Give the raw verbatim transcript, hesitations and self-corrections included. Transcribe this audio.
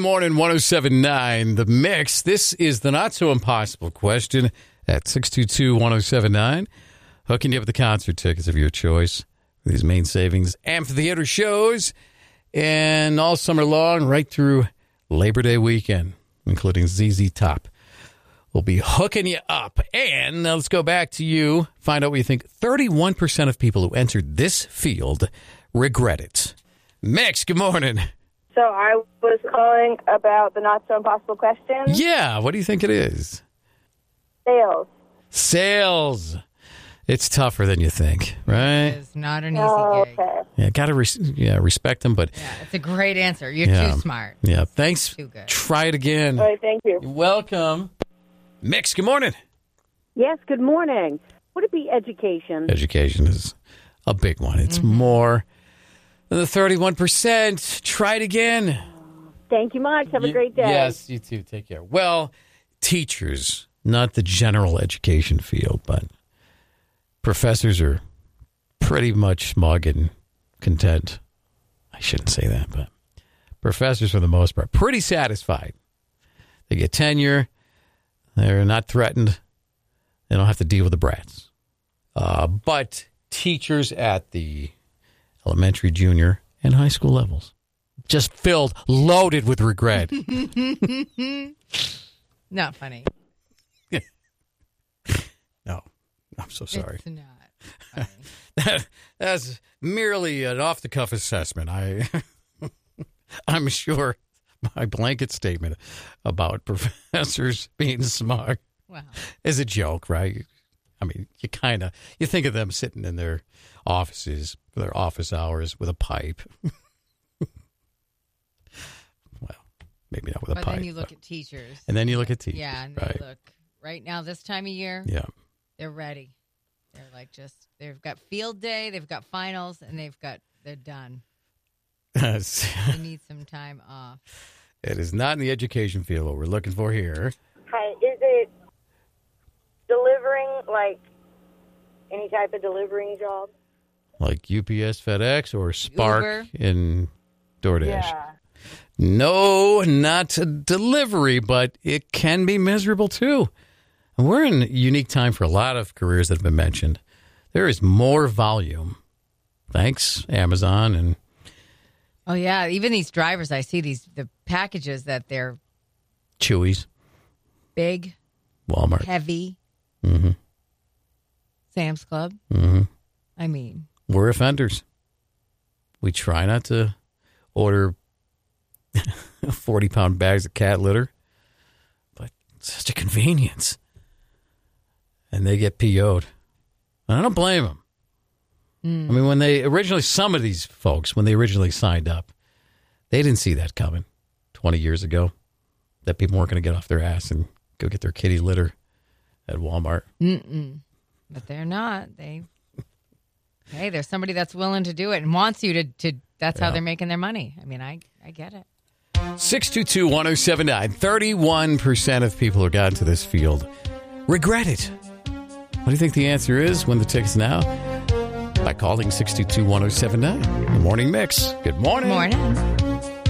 morning, one oh seven point nine, The Mix. This is the not-so-impossible question at six two two, one oh seven nine. Hooking you up with the concert tickets of your choice. These main savings amphitheater shows. And all summer long, right through Labor Day weekend, including Z Z Top. We'll be hooking you up. And now let's go back to you. Find out what you think. thirty-one percent of people who entered this field regret it. Mix, good morning. So I was calling about the not-so-impossible question. Yeah, what do you think it is? Sales. Sales. It's tougher than you think, right? It's not an easy Oh, gig. okay. Yeah, got to res- yeah, respect them, but... Yeah, it's a great answer. You're yeah, too smart. Yeah, thanks. Too good. Try it again. All right, thank you. You're welcome. Mix, good morning. Yes, good morning. Would it be education? Education is a big one. It's mm-hmm. more than the thirty-one percent. Try it again. Thank you much. Have y- a great day. Yes, you too. Take care. Well, teachers, not the general education field, but professors are pretty much smug and content. I shouldn't say that, but professors, for the most part, pretty satisfied. They get tenure. They're not threatened. They don't have to deal with the brats. Uh, but teachers at the elementary, junior, and high school levels just filled, loaded with regret. Not funny. No, I'm so sorry. It's not funny. that, that's merely an off-the-cuff assessment. I, I'm sure my blanket statement about professors being smart Wow. is a joke, right? I mean, you kind of, you think of them sitting in their offices, their office hours with a pipe. Well, maybe not with a but pipe. then you look but, at teachers. and then you look at teachers. Yeah, and they right. look, right now, this time of year, Yeah. they're ready. They're like just, they've got field day, they've got finals, and they've got, they're done. They need some time off. It is not in the education field what we're looking for here. Hi, is it delivering, like, any type of delivering job? Like U P S, FedEx, or Spark Uber. in DoorDash. Yeah. No, not a delivery, but it can be miserable too. And we're in a unique time for a lot of careers that have been mentioned. There is more volume. Thanks, Amazon. And Oh, yeah. Even these drivers, I see these, the packages that they're Chewy's, big, Walmart. heavy, Mm-hmm. Sam's Club. Mm-hmm. I mean, We're offenders. We try not to order forty-pound bags of cat litter, but it's such a convenience. And they get P O'd. And I don't blame them. Mm. I mean, when they originally, some of these folks, when they originally signed up, they didn't see that coming twenty years ago, that people weren't going to get off their ass and go get their kitty litter at Walmart. Mm-mm. But they're not. They, hey, there's somebody that's willing to do it and wants you to, to that's Yeah. how they're making their money. I mean, I, I get it. six two two, one oh seven nine. thirty-one percent of people who got into this field regret it. What do you think the answer is? Win the tickets now by calling six two two, one oh seven nine. The Morning Mix. Good morning. Morning.